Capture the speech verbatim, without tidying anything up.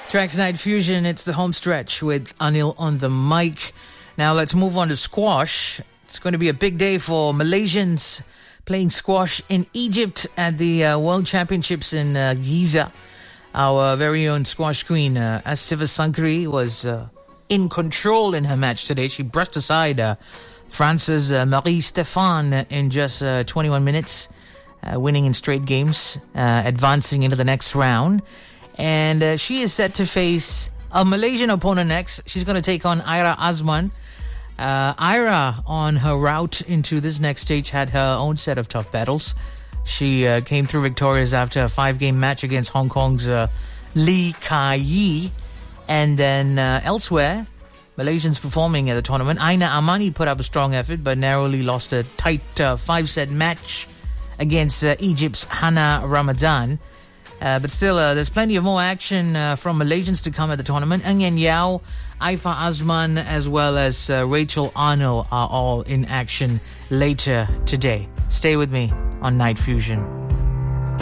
Tracks Night Fusion, it's the home stretch with Anil on the mic. Now let's move on to squash. It's going to be a big day for Malaysians playing squash in Egypt at the uh, World Championships in uh, Giza. Our very own squash queen, uh, Astiva Sankari, was uh, in control in her match today. She brushed aside uh, France's uh, Marie-Stéphane in just uh, twenty-one minutes, uh, winning in straight games, uh, advancing into the next round. And uh, she is set to face a Malaysian opponent next. She's going to take on Aira Azman. Uh, Aira, on her route into this next stage, had her own set of tough battles. She uh, came through victorious after a five-game match against Hong Kong's uh, Lee Kai-yi. And then uh, elsewhere, Malaysians performing at the tournament, Aina Amani put up a strong effort but narrowly lost a tight uh, five-set match against uh, Egypt's Hana Ramadan. Uh, but still, uh, there's plenty of more action uh, from Malaysians to come at the tournament. Ng Yen Yao, Aifa Azman, as well as uh, Rachel Arnold are all in action later today. Stay with me on Night Fusion.